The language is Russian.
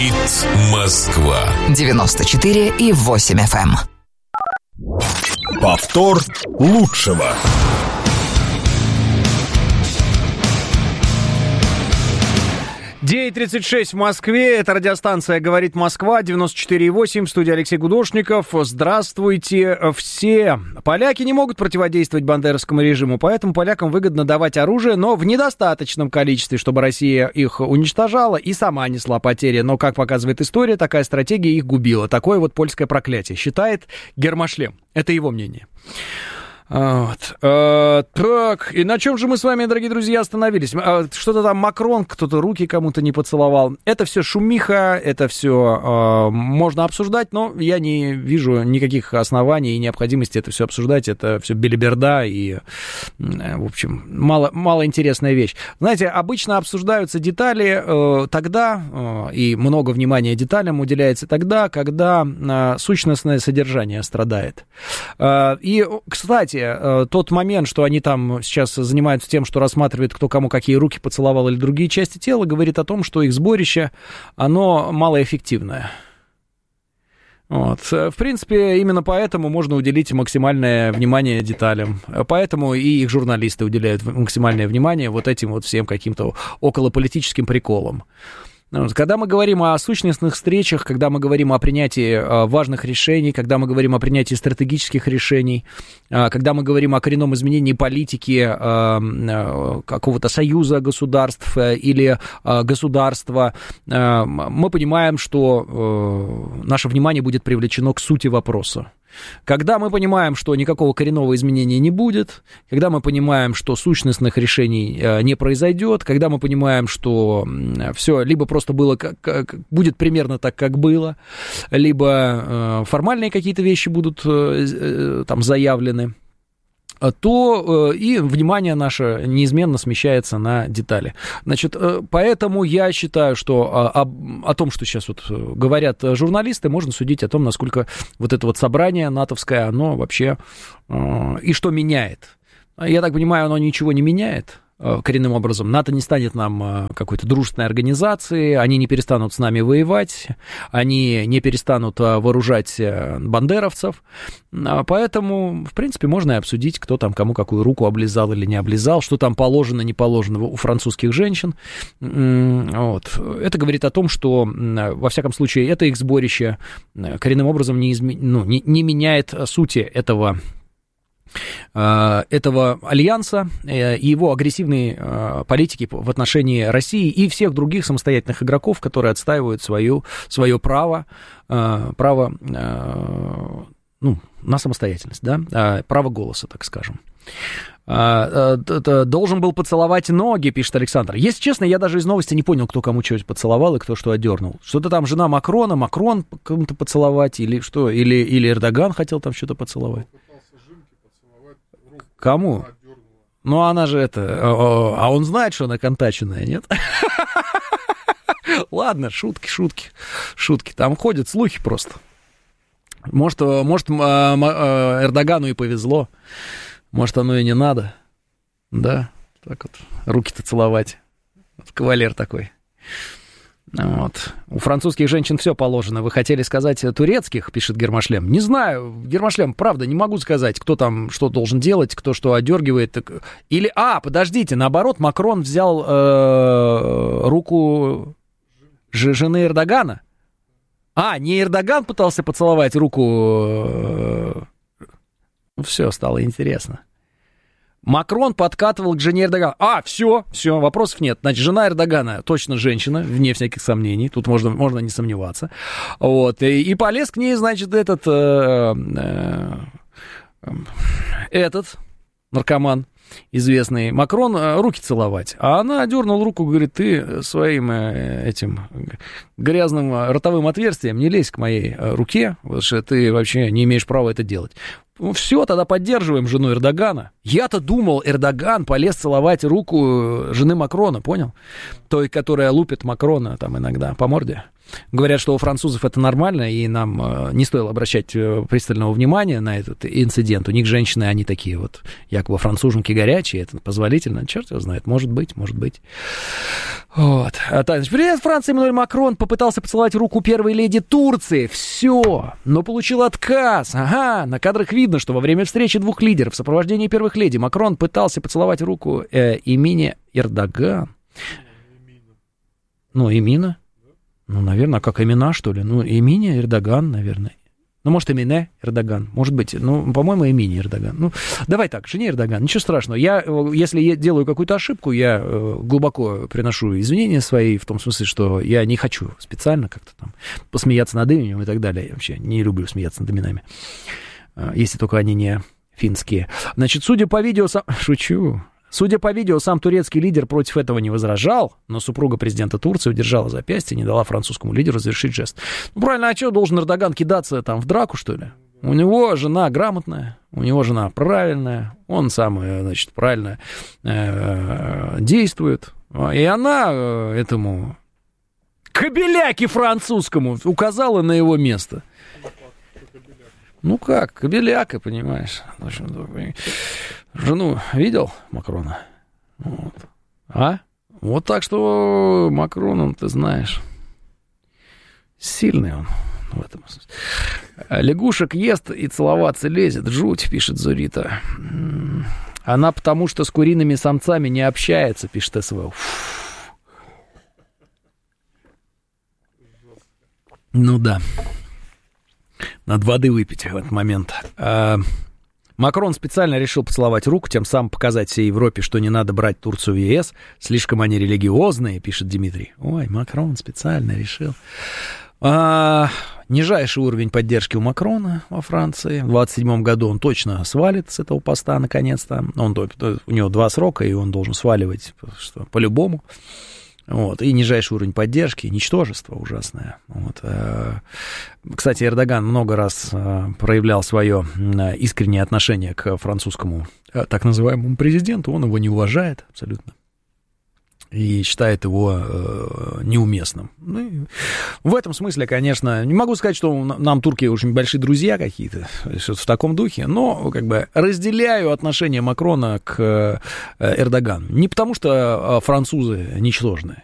Говорит Москва. 94,8 FM. Повтор лучшего. День 36 в Москве. Это радиостанция «Говорит Москва», 94,8. В студии Алексей Гудошников. Здравствуйте все. Поляки не могут противодействовать бандеровскому режиму, поэтому полякам выгодно давать оружие, но в недостаточном количестве, чтобы Россия их уничтожала и сама несла потери. Но, как показывает история, такая стратегия их губила. Такое вот польское проклятие, считает Гермошлем. Это его мнение. Вот. Так, и на чем же мы с вами, дорогие друзья, остановились? Что-то там Макрон, кто-то руки кому-то не поцеловал. Это все шумиха, это все можно обсуждать, но я не вижу никаких оснований и необходимости это все обсуждать. Это все белиберда и, в общем, мало интересная вещь. Знаете, обычно обсуждаются детали тогда, и много внимания деталям уделяется тогда, когда сущностное содержание страдает. И, кстати, тот момент, что они там сейчас занимаются тем, что рассматривают, кто кому какие руки поцеловал или другие части тела, говорит о том, что их сборище, оно малоэффективное. Вот. В принципе, именно поэтому можно уделить максимальное внимание деталям. Поэтому и их журналисты уделяют максимальное внимание вот этим вот всем каким-то околополитическим приколам. Когда мы говорим о сущностных встречах, когда мы говорим о принятии важных решений, когда мы говорим о принятии стратегических решений, когда мы говорим о коренном изменении политики какого-то союза государств или государства, мы понимаем, что наше внимание будет привлечено к сути вопроса. Когда мы понимаем, что никакого коренного изменения не будет, когда мы понимаем, что сущностных решений не произойдет, когда мы понимаем, что все либо просто было, будет примерно так, как было, либо формальные какие-то вещи будут там заявлены, то и внимание наше неизменно смещается на детали. Значит, поэтому я считаю, что о том, что сейчас вот говорят журналисты, можно судить о том, насколько вот это вот собрание натовское, оно вообще и что меняет. Я так понимаю, оно ничего не меняет коренным образом. НАТО не станет нам какой-то дружественной организацией, они не перестанут с нами воевать, они не перестанут вооружать бандеровцев, поэтому, в принципе, можно и обсудить, кто там кому какую руку облизал или не облизал, что там положено, не положено у французских женщин. Вот. Это говорит о том, что, во всяком случае, это их сборище коренным образом не меняет сути этого альянса и его агрессивной политики в отношении России и всех других самостоятельных игроков, которые отстаивают свое право на самостоятельность, да, право голоса, так скажем. Должен был поцеловать ноги, пишет Александр. Если честно, я даже из новости не понял, кто кому что поцеловал и кто что одернул. Что-то там жена Макрона, Макрон кому-то поцеловать, или что, или Эрдоган хотел там что-то поцеловать. Кому? Ну, она же а он знает, что она контаченная, нет? Ладно, шутки. Там ходят слухи просто. Может, Эрдогану и повезло. Может, оно и не надо. Да, так вот, руки-то целовать. Вот кавалер такой. Вот. У французских женщин все положено. Вы хотели сказать турецких, пишет Гермошлем. Не знаю, Гермошлем, правда, не могу сказать, кто там что должен делать, кто что одергивает. Или, подождите, наоборот, Макрон взял руку жены Эрдогана. Не Эрдоган пытался поцеловать руку. Все, стало интересно. Макрон подкатывал к жене Эрдогана. Все, вопросов нет. Значит, жена Эрдогана точно женщина, вне всяких сомнений. Тут можно не сомневаться. Вот. И полез к ней, значит, этот наркоман известный Макрон руки целовать. А она дернула руку, говорит, ты своим этим грязным ротовым отверстием не лезь к моей руке, потому что ты вообще не имеешь права это делать. Ну, все, тогда поддерживаем жену Эрдогана. Я-то думал, Эрдоган полез целовать руку жены Макрона, понял? Той, которая лупит Макрона там иногда по морде. Говорят, что у французов это нормально, и нам не стоило обращать пристального внимания на этот инцидент. У них женщины, они такие вот, якобы француженки горячие, это позволительно. Черт его знает, может быть. Вот. Президент Франции Эммануэль Макрон попытался поцеловать руку первой леди Турции. Все. Но получил отказ. Ага, на кадрах видно, что во время встречи двух лидеров в сопровождении первых леди Макрон пытался поцеловать руку Эмине Эрдоган. Эмина? Наверное, как имена, что ли? Эмине Эрдоган, наверное. Может, Эмине Эрдоган. Может быть, по-моему, Эмине Эрдоган. Давай так, жене Эрдоган. Ничего страшного. Если я делаю какую-то ошибку, я глубоко приношу извинения свои, в том смысле, что я не хочу специально как-то там посмеяться над именем и так далее. Я вообще не люблю смеяться над именами. Если только они не финские. Значит, судя по видео... Шучу. Судя по видео, сам турецкий лидер против этого не возражал, но супруга президента Турции удержала запястье и не дала французскому лидеру завершить жест. Правильно, а что, должен Эрдоган кидаться там в драку, что ли? У него жена грамотная, у него жена правильная, он сам, значит, правильно действует. И она этому кобеляке французскому указала на его место. Кобеляка, понимаешь. Жену видел Макрона? Вот. Вот так что Макрон, он, ты знаешь, сильный он в этом смысле. Лягушек ест и целоваться лезет. Жуть, пишет Зурита. Она потому что с куриными самцами не общается, пишет СВ. Да. Надо воды выпить в этот момент. Макрон специально решил поцеловать руку, тем самым показать всей Европе, что не надо брать Турцию в ЕС. Слишком они религиозные, пишет Дмитрий. Ой, Макрон специально решил. Нижайший уровень поддержки у Макрона во Франции. В 27 году он точно свалит с этого поста, наконец-то. У него 2 срока, и он должен сваливать по-любому. Вот, и нижайший уровень поддержки, ничтожество ужасное. Вот. Кстати, Эрдоган много раз проявлял свое искреннее отношение к французскому так называемому президенту. Он его не уважает абсолютно и считает его неуместным. В этом смысле, конечно, не могу сказать, что нам турки очень большие друзья какие-то, что-то в таком духе, но как бы разделяю отношение Макрона к Эрдогану. Не потому, что французы ничтожные,